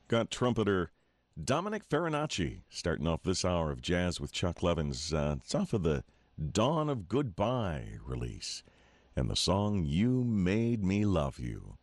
Got trumpeter Dominic Farinacci starting off this hour of Jazz with Chuck Levins. It's off of the Dawn of Goodbye release. And the song You Made Me Love You.